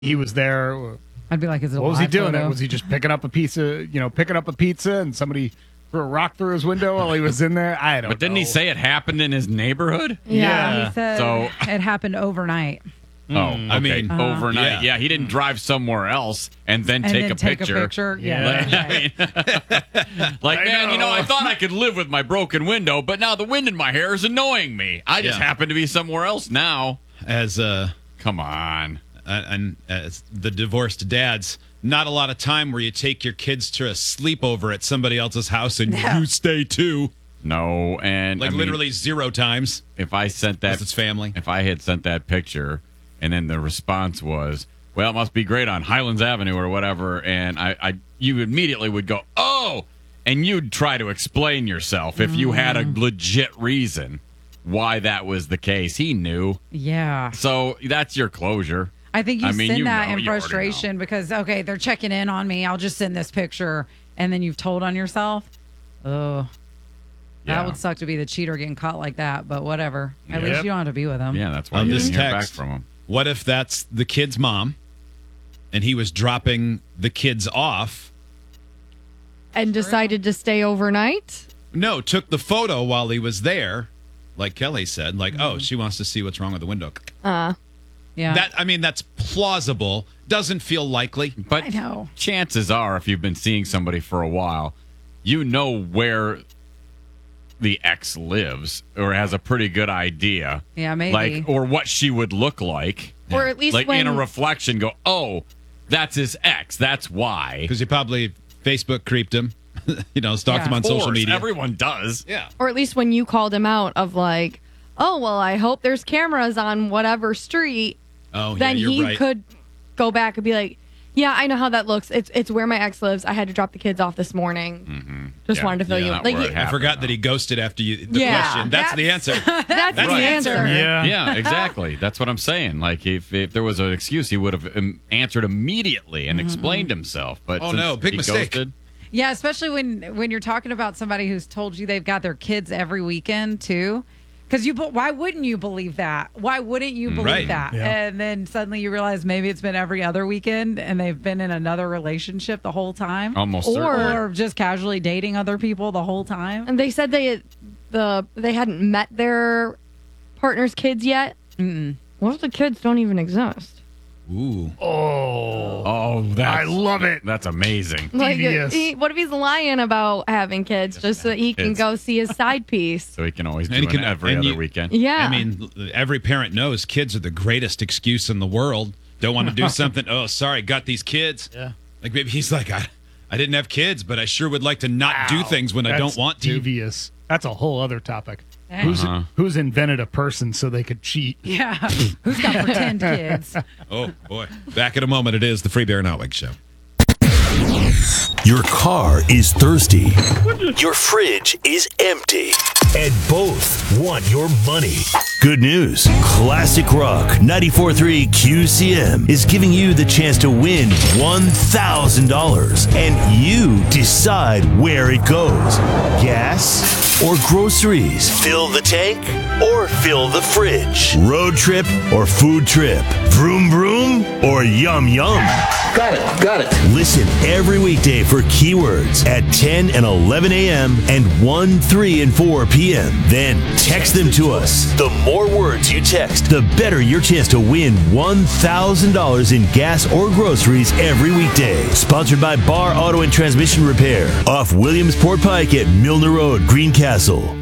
he was there. I'd be like, is it a What was he live doing? photo? Was he just picking up a pizza, and somebody threw a rock through his window while he was in there? I don't know. But didn't he say it happened in his neighborhood? Yeah, he said So- it happened overnight. Oh, okay. I mean, overnight. Yeah, he didn't drive somewhere else and then And take then a take picture. a picture. Yeah. Like, man, know. I thought I could live with my broken window, but now the wind in my hair is annoying me. I just Yeah. happen to be somewhere else now. as Come on. and as the divorced dads, not a lot of time where you take your kids to a sleepover at somebody else's house and you stay too. No, and Like I mean, literally 0 times. if I sent that, Because it's family. if I had sent that picture, and then the response was, "Well, it must be great on Highlands Avenue or whatever," and you immediately would go, "Oh," and you'd try to explain yourself if you had a legit reason why that was the case. He knew, Yeah. so that's your closure. I think you I mean, send you that know, in you already frustration because, okay, they're checking in on me. I'll just send this picture. And then you've told on yourself. Oh, Yeah. that would suck to be the cheater getting caught like that. But whatever. At least Yep. you don't have to be with them. Yeah, that's why On you this didn't hear back text, from him. what if that's the kid's mom and he was dropping the kids off? And decided to stay overnight? No, took the photo while he was there, like Kelly said, like, oh, she wants to see what's wrong with the window. Yeah. That's plausible. Doesn't feel likely. But I know. chances are, if you've been seeing somebody for a while, you know where the ex lives or has a pretty good idea. Yeah, maybe. Like, or what she would look like. Or at least like when in a reflection, go, oh, that's his ex. That's why. Because you probably Facebook creeped him, stalked him on Of social course, media. everyone does. Yeah. or at least when you called him out of like, oh, well, I hope there's cameras on whatever street. Oh, Then yeah, you're he right. could go back and be like, yeah, I know how that looks. It's where my ex lives. I had to drop the kids off this morning. Just Yeah, wanted to fill yeah, you in. not Like, where it I happened, forgot that he ghosted after the question. That's the answer. that's the answer. Yeah, exactly. That's what I'm saying. Like, if there was an excuse, he would have answered immediately and explained himself. But Oh, since no, big he mistake. ghosted, Yeah, especially when you're talking about somebody who's told you they've got their kids every weekend too. Because why wouldn't you believe that? Why wouldn't you believe Right. that? Yeah. And then suddenly you realize maybe it's been every other weekend and they've been in another relationship the whole time. almost certainly. Or just casually dating other people the whole time. And they said they hadn't met their partner's kids yet. What if the kids don't even exist? Ooh. Oh, I love it. That's amazing. Like, Devious. what if he's lying about having kids just so that he can kids. go see his side piece? So he can always do And he it can- every and other you- weekend. Yeah. I mean, every parent knows kids are the greatest excuse in the world. Don't want to do something. Oh, sorry, got these kids. Yeah. Like maybe he's like, I didn't have kids, but I sure would like to not do Wow, things when I that's don't want to. Devious. That's a whole other topic. Uh-huh. Who's invented a person so they could cheat? Yeah. Who's got pretend kids? Oh boy! Back in a moment. It is the Free Bear and Outwig Show. Your car is thirsty. Your fridge is empty. And both want your money. Good news. Classic Rock 94.3 QCM is giving you the chance to win $1,000. And you decide where it goes. Gas or groceries? Fill the tank or fill the fridge? Road trip or food trip? Vroom vroom or yum yum? Got it. Listen every weekday for keywords at 10 and 11 a.m. and 1, 3, and 4 p.m. Then text them to us. The more words you text, the better your chance to win $1,000 in gas or groceries every weekday. Sponsored by Bar Auto and Transmission Repair off Williamsport Pike at Milner Road, Greencastle.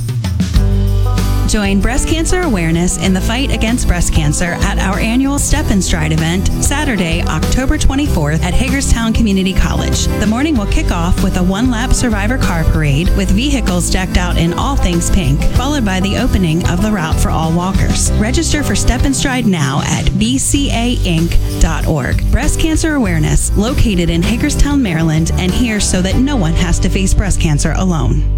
Join breast cancer awareness in the fight against breast cancer at our annual Step and Stride event, Saturday, October 24th at Hagerstown Community College. The morning will kick off with a one-lap survivor car parade with vehicles decked out in all things pink, followed by the opening of the route for all walkers. Register for Step and Stride now at bcainc.org. Breast cancer awareness, located in Hagerstown, Maryland, and here so that no one has to face breast cancer alone.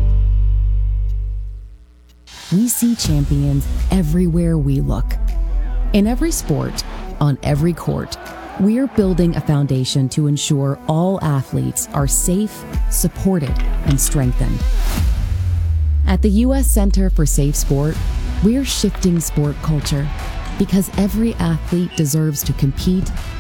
We see champions everywhere we look. In every sport, on every court, we're building a foundation to ensure all athletes are safe, supported, and strengthened. At the U.S. Center for Safe Sport, we're shifting sport culture because every athlete deserves to compete,